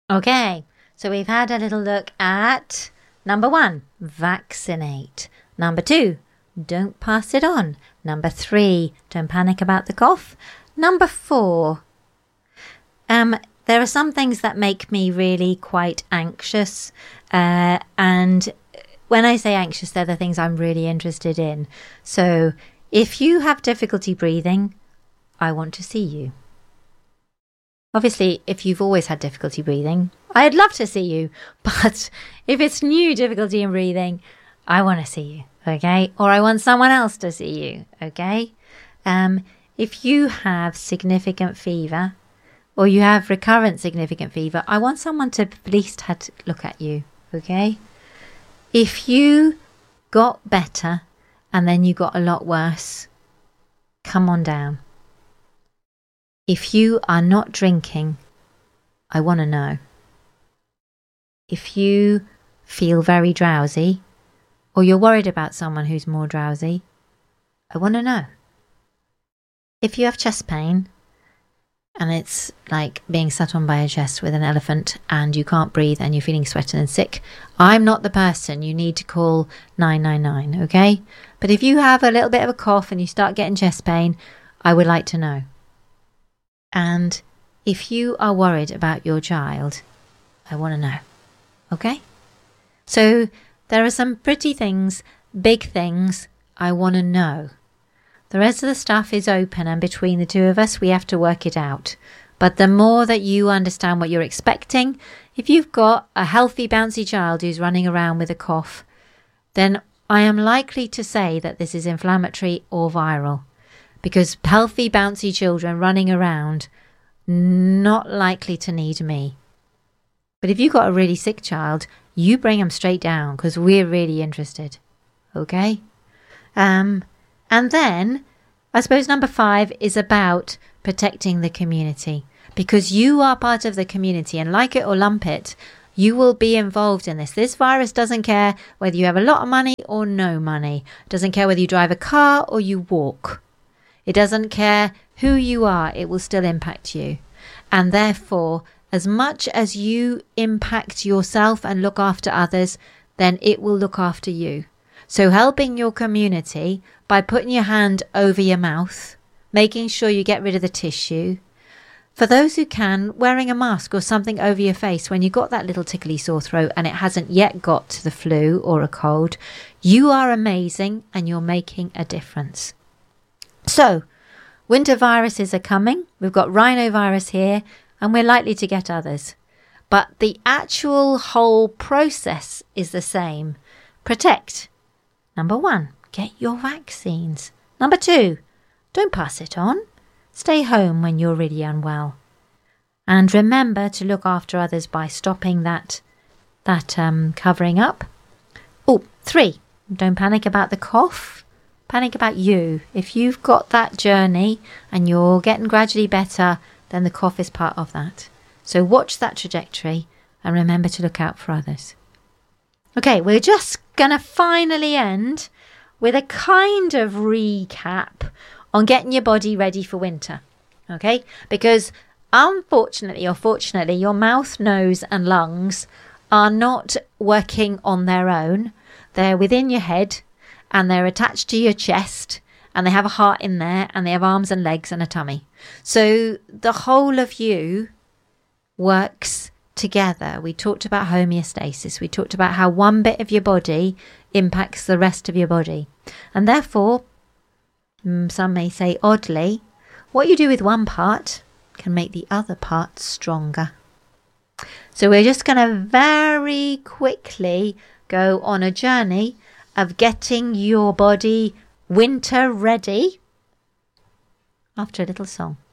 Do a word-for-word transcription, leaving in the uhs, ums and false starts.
Okay, so we've had a little look at number one, vaccinate. Number two, don't pass it on. Number three, don't panic about the cough. Number four, um, there are some things that make me really quite anxious. Uh, and when I say anxious, they're the things I'm really interested in. So if you have difficulty breathing, I want to see you. Obviously, if you've always had difficulty breathing, I'd love to see you. But if it's new difficulty in breathing, I want to see you, okay? Or I want someone else to see you, okay? Um, if you have significant fever or you have recurrent significant fever, I want someone to at least have to look at you, okay? If you got better and then you got a lot worse, come on down. If you are not drinking, I want to know. If you feel very drowsy, or you're worried about someone who's more drowsy, I want to know. If you have chest pain, and it's like being sat on by a chest with an elephant, and you can't breathe and you're feeling sweaty and sick, I'm not the person you need to call nine nine nine, okay? But if you have a little bit of a cough and you start getting chest pain, I would like to know. And if you are worried about your child, I want to know. Okay? So there are some pretty things, big things I want to know. The rest of the stuff is open, and between the two of us, we have to work it out. But the more that you understand what you're expecting, if you've got a healthy, bouncy child who's running around with a cough, then I am likely to say that this is inflammatory or viral. Because healthy, bouncy children running around, not likely to need me. But if you've got a really sick child, you bring them straight down because we're really interested. Okay? Um, and then, I suppose number five is about protecting the community. Because you are part of the community, and like it or lump it, you will be involved in this. This virus doesn't care whether you have a lot of money or no money. It doesn't care whether you drive a car or you walk. It doesn't care who you are, it will still impact you. And therefore, as much as you impact yourself and look after others, then it will look after you. So helping your community by putting your hand over your mouth, making sure you get rid of the tissue. For those who can, wearing a mask or something over your face when you've got that little tickly sore throat and it hasn't yet got to the flu or a cold, you are amazing and you're making a difference. So, winter viruses are coming. We've got rhinovirus here, and we're likely to get others. But the actual whole process is the same. Protect. Number one, get your vaccines. Number two, don't pass it on. Stay home when you're really unwell. And remember to look after others by stopping that, that um, covering up. Oh, three, don't panic about the cough. Panic about you. If you've got that journey and you're getting gradually better, then the cough is part of that. So watch that trajectory and remember to look out for others. Okay, we're just going to finally end with a kind of recap on getting your body ready for winter. Okay? Because unfortunately or fortunately, your mouth, nose and lungs are not working on their own. They're within your head. And they're attached to your chest, and they have a heart in there, and they have arms and legs and a tummy. So the whole of you works together. We talked about homeostasis. We talked about how one bit of your body impacts the rest of your body. And therefore, some may say oddly, what you do with one part can make the other part stronger. So we're just going to very quickly go on a journey of getting your body winter ready after a little song.